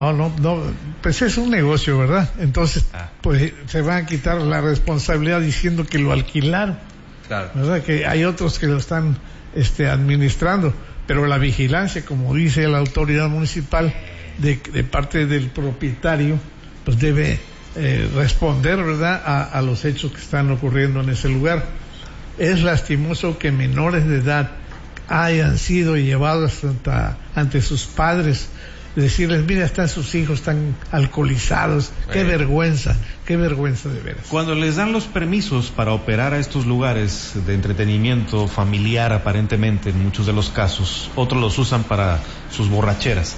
No, pues es un negocio, ¿verdad? Entonces, pues se van a quitar la responsabilidad diciendo que lo alquilaron. Claro. ¿Verdad? Que hay otros que lo están administrando, pero la vigilancia, como dice la autoridad municipal, de parte del propietario, pues debe responder, ¿verdad?, a los hechos que están ocurriendo en ese lugar. Es lastimoso que menores de edad hayan sido llevados ante sus padres, decirles, mira, están sus hijos, están alcoholizados. Qué vergüenza de veras. Cuando les dan los permisos para operar a estos lugares de entretenimiento familiar, aparentemente en muchos de los casos, otros los usan para sus borracheras,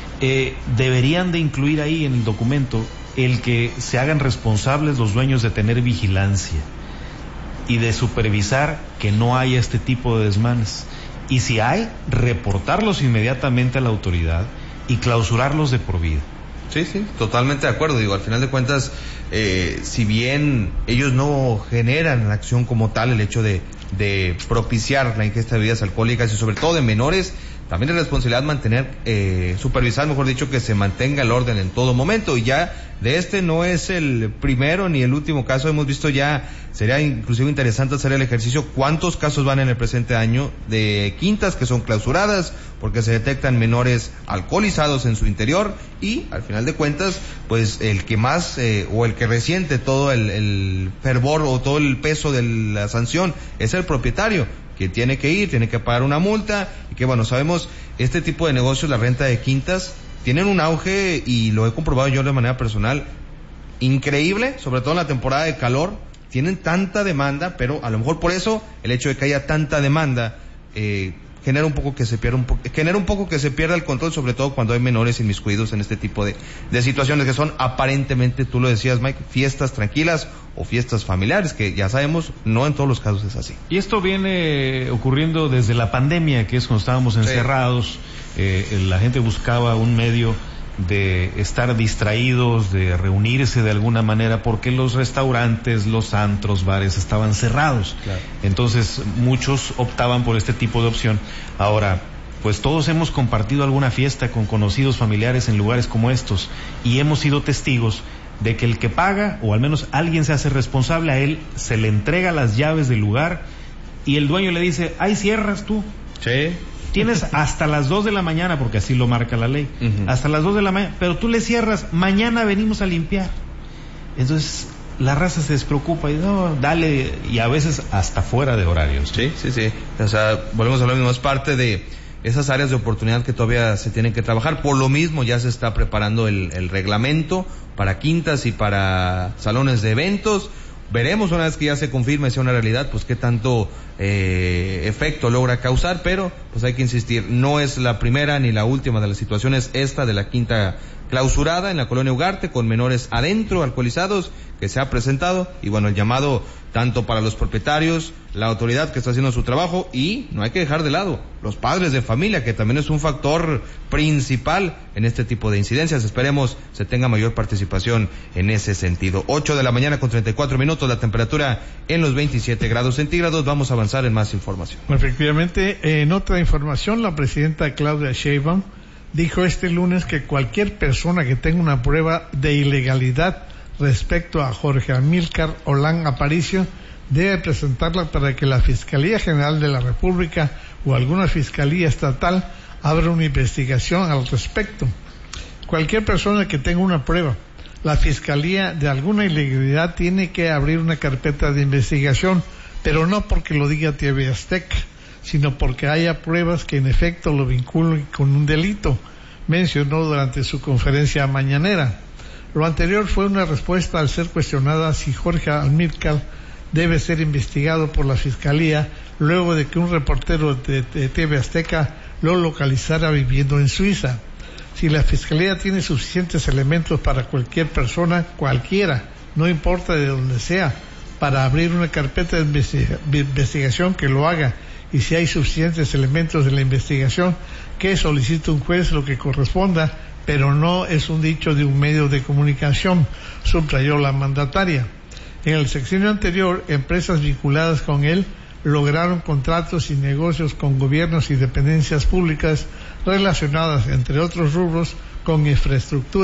deberían de incluir ahí en el documento el que se hagan responsables los dueños de tener vigilancia y de supervisar que no haya este tipo de desmanes, y si hay, reportarlos inmediatamente a la autoridad y clausurarlos de por vida. Sí, totalmente de acuerdo. Digo, al final de cuentas, si bien ellos no generan la acción como tal, el hecho de propiciar la ingesta de bebidas alcohólicas y sobre todo de menores, también es responsabilidad mantener, supervisar, mejor dicho, que se mantenga el orden en todo momento. Y ya de no es el primero ni el último caso. Hemos visto ya, sería inclusive interesante hacer el ejercicio, cuántos casos van en el presente año de quintas que son clausuradas porque se detectan menores alcoholizados en su interior, y al final de cuentas, pues el que más o el que resiente todo el fervor o todo el peso de la sanción es el propietario, que tiene que ir, tiene que pagar una multa, y que bueno, sabemos, este tipo de negocios, la renta de quintas, tienen un auge, y lo he comprobado yo de manera personal, increíble, sobre todo en la temporada de calor. Tienen tanta demanda, pero a lo mejor por eso, el hecho de que haya tanta demanda, genera un poco que se pierda el control, sobre todo cuando hay menores inmiscuidos en este tipo de situaciones que son aparentemente, tú lo decías, Mike, fiestas tranquilas o fiestas familiares, que ya sabemos, no en todos los casos es así. Y esto viene ocurriendo desde la pandemia, que es cuando estábamos encerrados, la gente buscaba un medio de estar distraídos, de reunirse de alguna manera, porque los restaurantes, los antros, bares estaban cerrados. Claro. Entonces muchos optaban por este tipo de opción. Ahora, pues todos hemos compartido alguna fiesta con conocidos, familiares en lugares como estos, y hemos sido testigos de que el que paga, o al menos alguien se hace responsable, a él se le entrega las llaves del lugar y el dueño le dice, ahí cierras tú. Sí. Tienes hasta las 2 de la mañana, porque así lo marca la ley, hasta las 2 de la mañana, pero tú le cierras, mañana venimos a limpiar. Entonces la raza se despreocupa y no, dale, y a veces hasta fuera de horarios. Sí. O sea, volvemos a lo mismo, es parte de esas áreas de oportunidad que todavía se tienen que trabajar. Por lo mismo ya se está preparando el reglamento para quintas y para salones de eventos. Veremos una vez que ya se confirme, sea una realidad, pues qué tanto efecto logra causar, pero pues hay que insistir, no es la primera ni la última de las situaciones, esta de la quinta clausurada en la colonia Ugarte con menores adentro alcoholizados que se ha presentado, y bueno, el llamado tanto para los propietarios, la autoridad que está haciendo su trabajo, y no hay que dejar de lado los padres de familia, que también es un factor principal en este tipo de incidencias. Esperemos se tenga mayor participación en ese sentido. 8 de la mañana con 34 minutos, la temperatura en los 27 grados centígrados. Vamos a avanzar en más información. Efectivamente, en otra información, la presidenta Claudia Sheinbaum dijo este lunes que cualquier persona que tenga una prueba de ilegalidad respecto a Jorge Amílcar Olán Aparicio debe presentarla para que la Fiscalía General de la República o alguna fiscalía estatal abra una investigación al respecto. Cualquier persona que tenga una prueba, la Fiscalía de alguna ilegalidad tiene que abrir una carpeta de investigación, pero no porque lo diga TV Azteca, sino porque haya pruebas que en efecto lo vinculen con un delito, mencionó durante su conferencia mañanera. Lo anterior fue una respuesta al ser cuestionada si Jorge Amílcar debe ser investigado por la Fiscalía luego de que un reportero de TV Azteca lo localizara viviendo en Suiza. Si la Fiscalía tiene suficientes elementos para cualquier persona, cualquiera, no importa de dónde sea, para abrir una carpeta de investigación, que lo haga, y si hay suficientes elementos de la investigación, que solicite un juez lo que corresponda, pero no es un dicho de un medio de comunicación, subrayó la mandataria. En el sexenio anterior, empresas vinculadas con él lograron contratos y negocios con gobiernos y dependencias públicas relacionadas, entre otros rubros, con infraestructura